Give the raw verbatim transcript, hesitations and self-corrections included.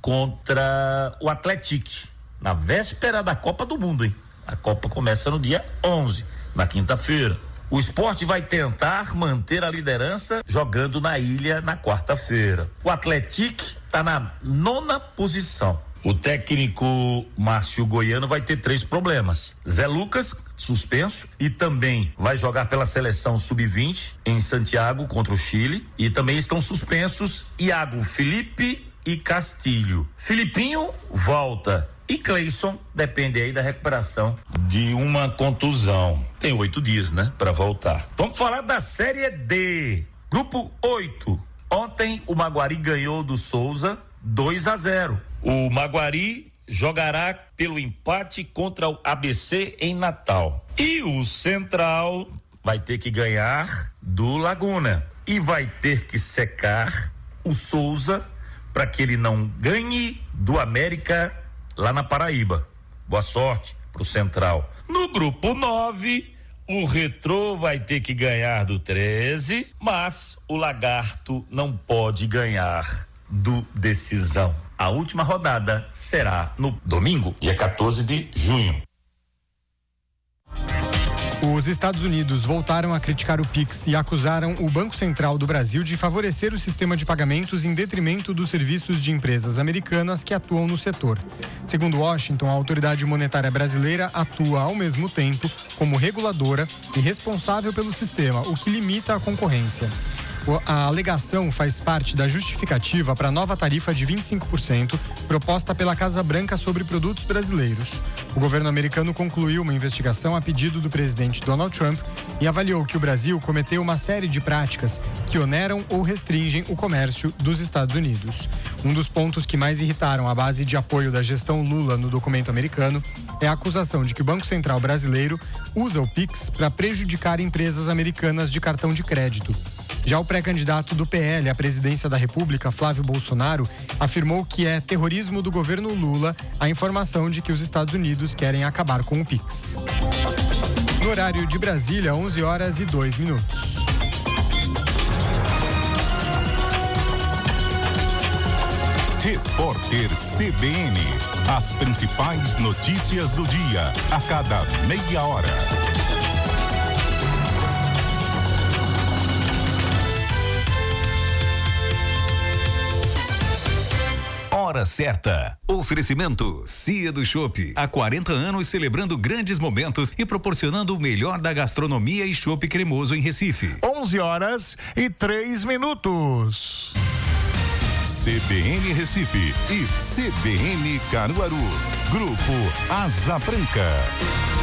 contra o Atlético, na véspera da Copa do Mundo, hein? A Copa começa no dia onze, na quinta-feira. O Sport vai tentar manter a liderança jogando na ilha na quarta-feira. O Atlético está na nona posição. O técnico Márcio Goiano vai ter três problemas. Zé Lucas, suspenso, e também vai jogar pela seleção sub vinte em Santiago contra o Chile. E também estão suspensos Iago, Felipe e Castilho. Filipinho volta. E Cleison depende aí da recuperação de uma contusão. Tem oito dias, né? Para voltar. Vamos falar da Série D. Grupo oito. Ontem o Maguari ganhou do Souza dois a zero. O Maguari jogará pelo empate contra o A B C em Natal. E o Central vai ter que ganhar do Laguna. E vai ter que secar o Souza para que ele não ganhe do América lá na Paraíba. Boa sorte pro Central. No grupo nove, o Retrô vai ter que ganhar do treze, mas o Lagarto não pode ganhar do Decisão. A última rodada será no domingo, dia quatorze de junho. Os Estados Unidos voltaram a criticar o Pix e acusaram o Banco Central do Brasil de favorecer o sistema de pagamentos em detrimento dos serviços de empresas americanas que atuam no setor. Segundo Washington, a autoridade monetária brasileira atua ao mesmo tempo como reguladora e responsável pelo sistema, o que limita a concorrência. A alegação faz parte da justificativa para a nova tarifa de vinte e cinco por cento proposta pela Casa Branca sobre produtos brasileiros. O governo americano concluiu uma investigação a pedido do presidente Donald Trump e avaliou que o Brasil cometeu uma série de práticas que oneram ou restringem o comércio dos Estados Unidos. Um dos pontos que mais irritaram a base de apoio da gestão Lula no documento americano é a acusação de que o Banco Central brasileiro usa o Pix para prejudicar empresas americanas de cartão de crédito. Já o pré-candidato do P L à presidência da República, Flávio Bolsonaro, afirmou que é terrorismo do governo Lula a informação de que os Estados Unidos querem acabar com o Pix. No horário de Brasília, onze horas e dois minutos. Repórter C B N. As principais notícias do dia, a cada meia hora. Hora certa. Oferecimento Cia do Chopp. Há quarenta anos celebrando grandes momentos e proporcionando o melhor da gastronomia e chopp cremoso em Recife. onze horas e três minutos. C B N Recife e C B N Caruaru. Grupo Asa Branca.